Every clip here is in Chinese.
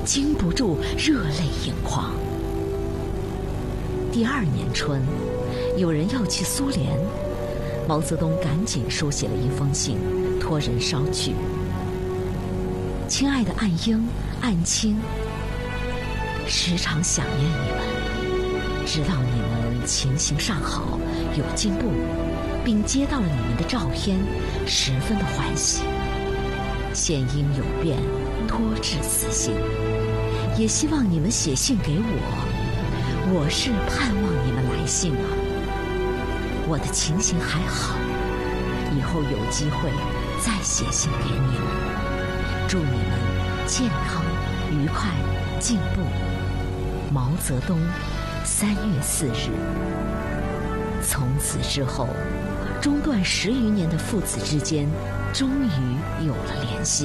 禁不住热泪盈眶。第2年春，有人要去苏联，毛泽东赶紧书写了一封信，托人捎去。亲爱的岸英、岸青，时常想念你们，知道你们情形尚好，有进步，并接到了你们的照片，十分的欢喜。现因有变，托致此信，也希望你们写信给我，我是盼望你们来信啊。我的情形还好，以后有机会再写信给你们，祝你们健康、愉快、进步。毛泽东3月4日。从此之后，中断10余年的父子之间，终于有了联系。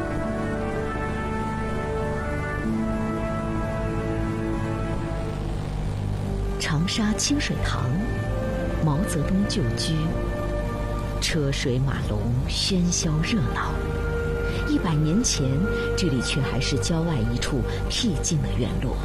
长沙清水塘，毛泽东旧居，车水马龙，喧嚣热闹。100年前，这里却还是郊外一处僻静的院落。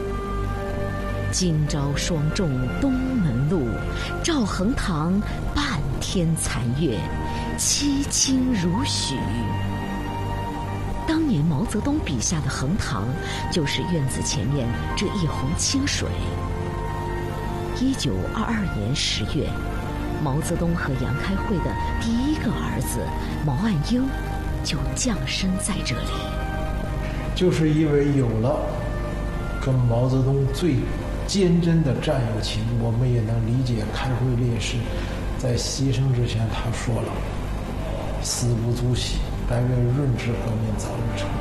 今朝霜重东门路，照恒堂半天残月，凄清如许。当年毛泽东笔下的恒堂，就是院子前面这一泓清水。1922年10月，毛泽东和杨开慧的第1个儿子毛岸英就降生在这里。 就是因为有了跟毛泽东最坚贞的战友情，我们也能理解开慧烈士在牺牲之前他说了：“死不足惜，但愿润之革命早日成。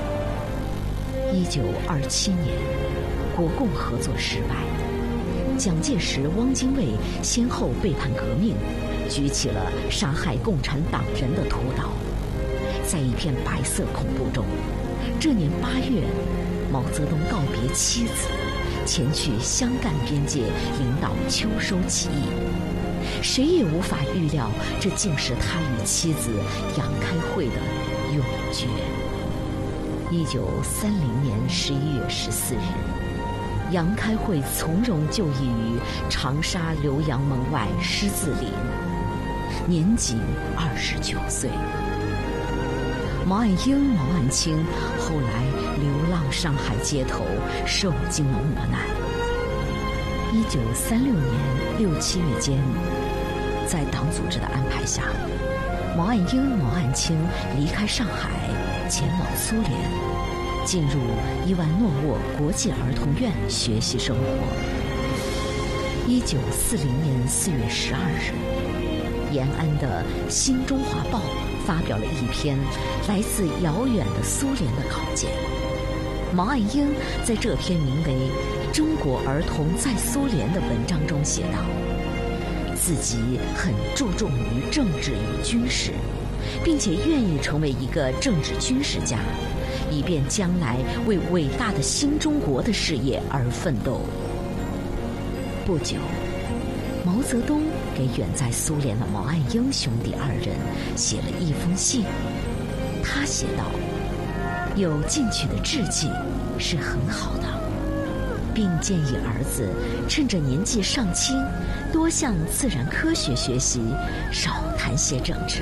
”1927年，国共合作失败，蒋介石、汪精卫先后背叛革命，举起了杀害共产党人的屠刀。在一片白色恐怖中，这年8月，毛泽东告别妻子，前去湘赣边界领导秋收起义。谁也无法预料，这竟是他与妻子杨开慧的永诀。1930年11月14日，杨开慧从容就义于长沙浏阳门外狮子林，年仅29岁。毛岸英、毛岸青后来流浪上海街头，受尽了磨难。1936年6、7月间，在党组织的安排下，毛岸英、毛岸青离开上海，前往苏联，进入伊万诺沃国际儿童院学习生活。1940年4月12日，延安的《新中华报》发表了一篇来自遥远的苏联的稿件。毛岸英在这篇名为《中国儿童在苏联》的文章中写道，自己很注重于政治与军事，并且愿意成为一个政治军事家，以便将来为伟大的新中国的事业而奋斗。不久，毛泽东给远在苏联的毛岸英兄弟2人写了一封信。他写道：“有进取的志气是很好的，并建议儿子趁着年纪尚轻，多向自然科学学习，少谈些政治。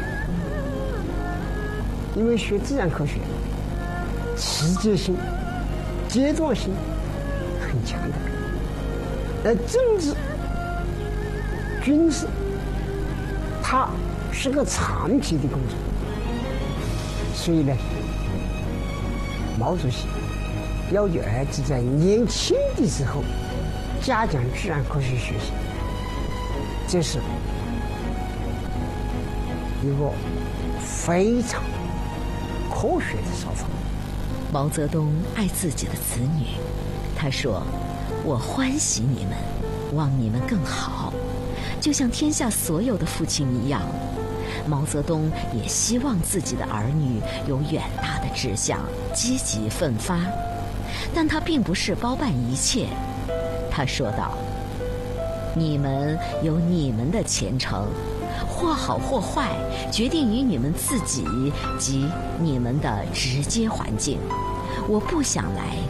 因为学自然科学，世界性、阶段性很强的，而政治、军事，它是个长期的工作。所以呢，毛主席要求儿子在年轻的时候加强自然科学学习，这是一个非常科学的手法。 毛泽东爱自己的子女，他说：“我欢喜你们，望你们更好，就像天下所有的父亲一样。”毛泽东也希望自己的儿女有远大的志向，积极奋发，但他并不是包办一切。他说道：“你们有你们的前程，或好或坏，决定于你们自己及你们的直接环境。我不想来